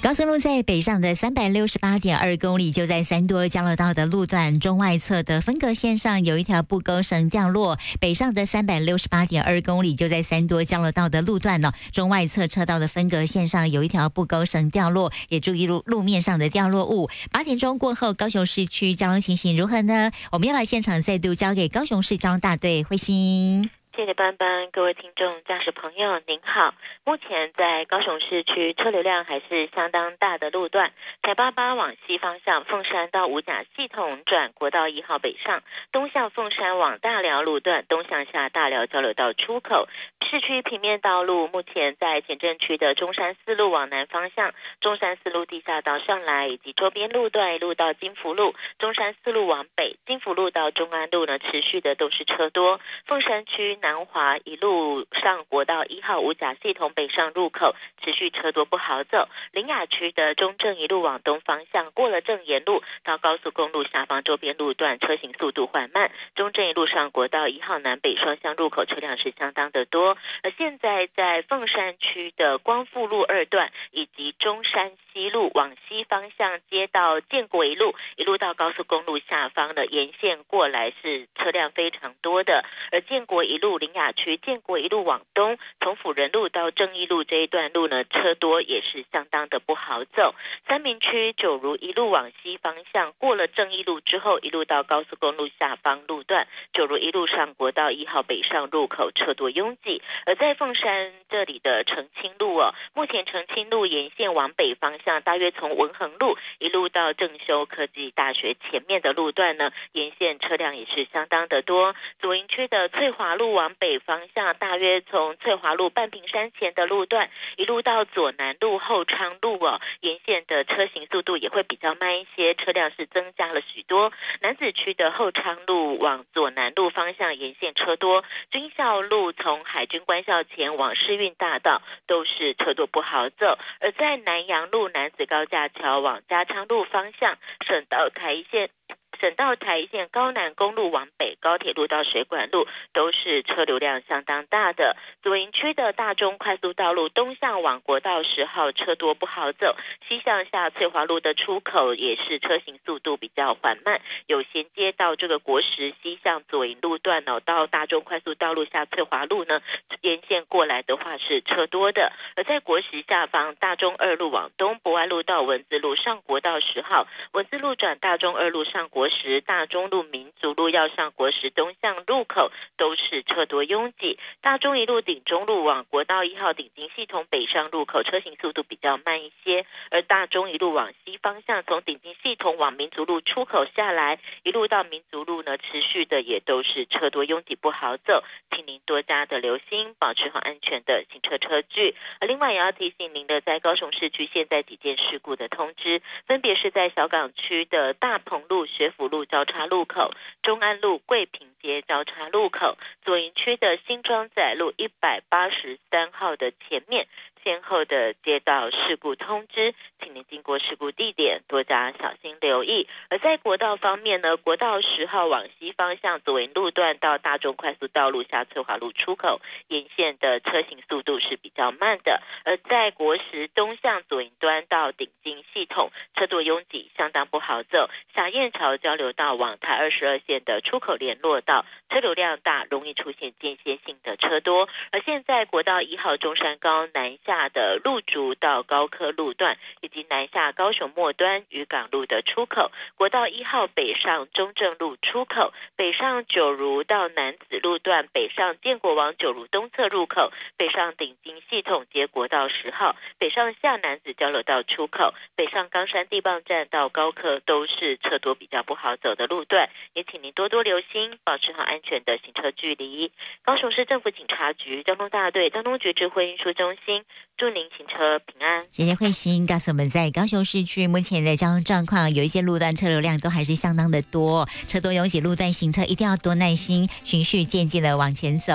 高速路在北上的368.2公里，就在三多交流道的路段中外侧的分隔线上有一条不勾绳掉落。北上的368.2公里，就在三多交流道的路段中外侧车道的分隔线上有一条不勾绳掉落，也注意路面上的掉落物。8点钟过后，高雄市区交通情形如何呢？我们要把现场再度交给高雄市交通大队慧欣。 谢谢班班，各位听众驾驶朋友您好。目前在高雄市区车流量还是相当大的路段，台88往西方向凤山到五甲系统转国道1号北上，东向凤山往大寮路段东向下大寮交流道出口。市区平面道路目前在前镇区的中山四路往南方向，中山四路地下道上来以及周边路段一路到金福路，中山四路往北，金福路到中安路呢持续的都是车多。凤山区南华一路上国道1号五甲系统北上入口持续车多不好走。苓雅区的中正一路往东方向过了正沿路到高速公路下方周边路段车行速度缓慢，中正一路上国道1号南北双向入口车辆是相当的多。而现在在凤山区的光复路2段以及中山西路往西方向接到建国一路到高速公路下方的沿线过来是车辆非常多的。而建国一路苓雅区建国一路往东从辅仁路到正义路这一段路呢车多也是相当的不好走。三民区九如一路往西方向过了正义路之后一路到高速公路下方路段九如一路上国道1号北上入口车多拥挤。而在凤山这里的澄清路目前澄清路沿线往北方向大约从文衡路一路到正修科技大学前面的路段呢沿线车辆也是相当的多。左营区的翠华路往北方向大约从翠华路半屏山前的路段一路到左南路后昌路沿线的车行速度也会比较慢一些，车辆是增加了许多。楠梓区的后昌路往左南路方向沿线车多，军校路从海军官校前往世运大道都是车多不好走。而在南阳路楠梓高架桥往嘉昌路方向省道台线高南公路往北高铁路到水管路都是车流量相当大的。左营区的大中快速道路东向往国道10号车多不好走，西向下翠华路的出口也是车行速度比较缓慢，有衔接到这个国十西向左营路段到大中快速道路下翠华路呢沿线过来的话是车多的。而在国十下方大中2路往东博爱路到文字路上国道10号，文字路转大中2路上国十，大中路民族路要上国十东向入口都是车多拥挤。大中一路顶中路往国道1号顶金系统北上入口车行速度比较慢一些。而大中一路往西方向从顶金系统往民族路出口下来一路到民族路呢持续的也都是车多拥挤不好走，请您多加的留心，保持好安全的行车车距。而另外也要提醒您的，在高雄市区现在几件事故的通知，分别是在小港区的大鹏路学府路交叉路口，中安路桂平街交叉路口，左营区的新庄仔路183号的前面先后的接到事故通知，请您经过事故地点多加小心留意。而在国道方面呢，国道10号往西方向左营路段到大众快速道路下翠华路出口沿线的车行速度是比较慢的。而在国十东向左营端到顶金系统车多拥挤相当不好走，霞燕桥交流道往台22线的出口联络道车流量大，容易出现间歇性的车多。而现在国道1号中山高南下的路竹到高科路段以及南下高雄末端渔港路的出口，国道1号北上中正路出口，北上九如到楠梓路段，北上建国往九如东侧入口，北上顶金系统接国道10号，北上下楠梓交流道出口，北上冈山地磅站到高科都是车多比较不好走的路段，也请您多多留心，保持好安全的行车距离。高雄市政府警察局交通大队交通局智慧运输中心祝您行车平安。 谢谢慧欣告诉我们，在高雄市区目前的交通状况，有一些路段车流量都还是相当的多，车多拥挤路段行车一定要多耐心，循序渐进的往前走。